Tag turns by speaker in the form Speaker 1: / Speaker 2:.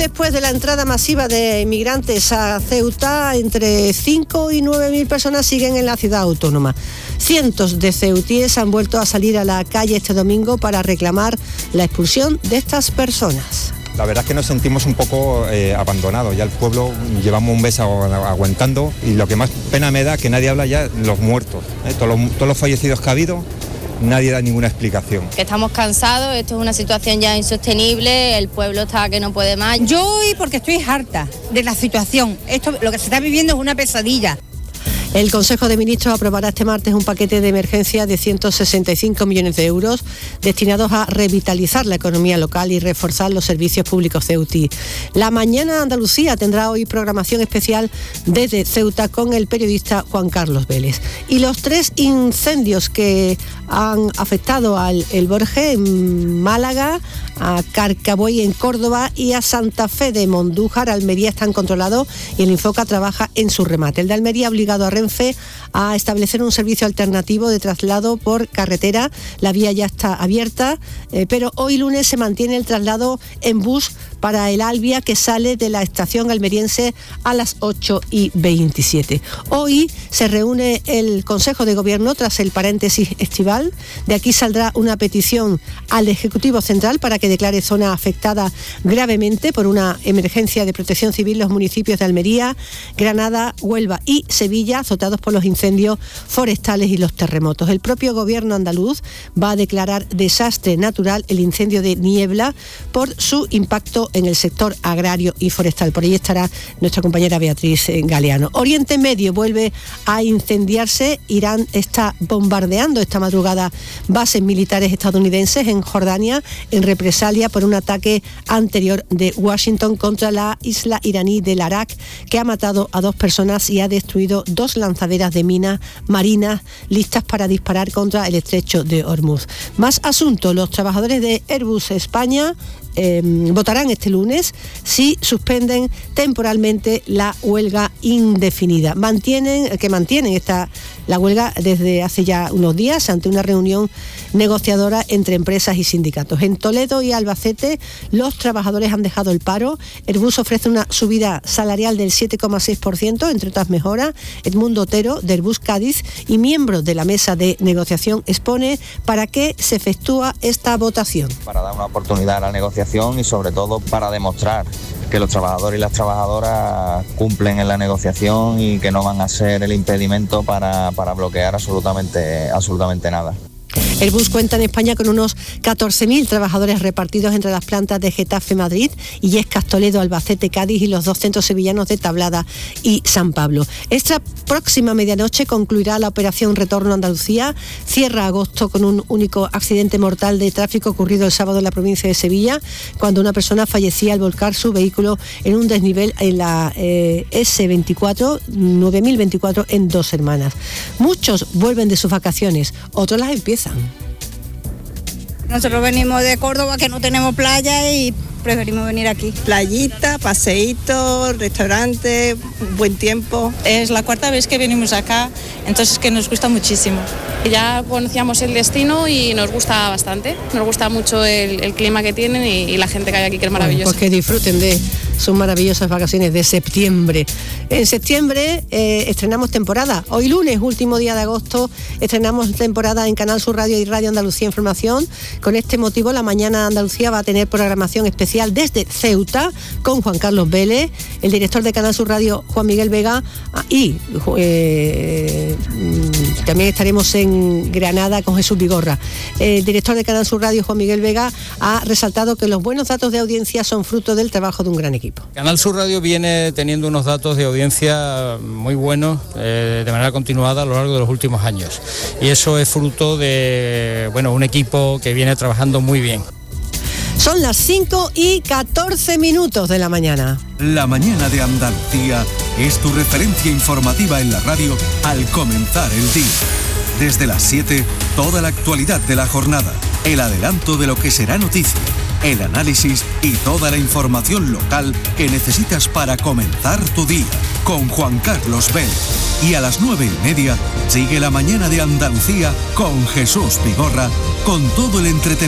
Speaker 1: después de la entrada masiva de inmigrantes a Ceuta, entre 5 y 9.000 personas siguen en la ciudad autónoma. Cientos de ceutíes han vuelto a salir a la calle este domingo para reclamar la expulsión de estas personas.
Speaker 2: La verdad es que nos sentimos un poco abandonados. Ya el pueblo llevamos un mes aguantando y lo que más pena me da es que nadie habla ya de los muertos. Todos los fallecidos que ha habido, nadie da ninguna explicación.
Speaker 3: Estamos cansados, esto es una situación ya insostenible, el pueblo está que no puede más.
Speaker 4: Yo hoy porque estoy harta de la situación. Esto, lo que se está viviendo es una pesadilla.
Speaker 1: El Consejo de Ministros aprobará este martes un paquete de emergencia de 165 millones de euros destinados a revitalizar la economía local y reforzar los servicios públicos ceutí. La Mañana Andalucía tendrá hoy programación especial desde Ceuta con el periodista Juan Carlos Vélez. Y los 3 incendios que han afectado al El Borje en Málaga, a Carcabuey en Córdoba y a Santa Fe de Mondújar, Almería, están controlados y el Infoca trabaja en su remate. El de Almería ha obligado a Renfe a establecer un servicio alternativo de traslado por carretera. La vía ya está abierta, pero hoy lunes se mantiene el traslado en bus para el Albia, que sale de la estación almeriense a las 8:27. Hoy se reúne el Consejo de Gobierno tras el paréntesis estival. De aquí saldrá una petición al Ejecutivo Central para que declare zona afectada gravemente por una emergencia de protección civil los municipios de Almería, Granada, Huelva y Sevilla, azotados por los incendios forestales y los terremotos. El propio Gobierno andaluz va a declarar desastre natural el incendio de Niebla por su impacto en el sector agrario y forestal. Por ahí estará nuestra compañera Beatriz Galeano. Oriente Medio vuelve a incendiarse. Irán está bombardeando esta madrugada bases militares estadounidenses en Jordania en represalia por un ataque anterior de Washington contra la isla iraní del Arak, que ha matado a 2 personas y ha destruido 2 lanzaderas de minas marinas listas para disparar contra el estrecho de Hormuz. Más asuntos. Los trabajadores de Airbus España votarán este lunes si suspenden temporalmente la huelga indefinida. Mantienen la huelga desde hace ya unos días ante una reunión negociadora entre empresas y sindicatos. En Toledo y Albacete los trabajadores han dejado el paro. Airbus ofrece una subida salarial del 7,6%, entre otras mejoras. Edmundo Otero, de Airbus Cádiz y miembro de la mesa de negociación, expone para qué se efectúa esta votación.
Speaker 5: Para dar una oportunidad a la negociación y sobre todo para demostrar que los trabajadores y las trabajadoras cumplen en la negociación y que no van a ser el impedimento para bloquear absolutamente nada.
Speaker 1: Airbus cuenta en España con unos 14.000 trabajadores repartidos entre las plantas de Getafe, Madrid, Illescas, Toledo, Albacete, Cádiz y los 2 centros sevillanos de Tablada y San Pablo. Esta próxima medianoche concluirá la operación Retorno a Andalucía. Cierra agosto con un único accidente mortal de tráfico ocurrido el sábado en la provincia de Sevilla, cuando una persona fallecía al volcar su vehículo en un desnivel en la S24, 9024 en Dos Hermanas. Muchos vuelven de sus vacaciones, otros las empiezan.
Speaker 4: Nosotros venimos de Córdoba, que no tenemos playa, y preferimos venir aquí.
Speaker 6: Playita, paseíto, restaurante, buen tiempo.
Speaker 7: Es la 4ª vez que venimos acá, entonces que nos gusta muchísimo.
Speaker 8: Ya conocíamos el destino y nos gusta bastante. Nos gusta mucho el clima que tienen y la gente que hay aquí, que es maravillosa.
Speaker 1: Pues que disfruten de sus maravillosas vacaciones de septiembre. En septiembre estrenamos temporada. Hoy lunes, último día de agosto, estrenamos temporada en Canal Sur Radio y Radio Andalucía Información. Con este motivo, la Mañana Andalucía va a tener programación especial desde Ceuta con Juan Carlos Vélez, el director de Canal Sur Radio, Juan Miguel Vega, y también estaremos en Granada con Jesús Vigorra. El director de Canal Sur Radio, Juan Miguel Vega, ha resaltado que los buenos datos de audiencia son fruto del trabajo de un gran equipo.
Speaker 9: Canal Sur Radio viene teniendo unos datos de audiencia muy buenos de manera continuada a lo largo de los últimos años, y eso es fruto de un equipo que viene trabajando muy bien.
Speaker 1: Son las 5:14 de la mañana.
Speaker 10: La Mañana de Andalucía es tu referencia informativa en la radio al comenzar el día. Desde las 7, toda la actualidad de la jornada, el adelanto de lo que será noticia, el análisis y toda la información local que necesitas para comenzar tu día, con Juan Carlos Vélez. Y a las 9:30 sigue La Mañana de Andalucía con Jesús Vigorra, con todo el entretenimiento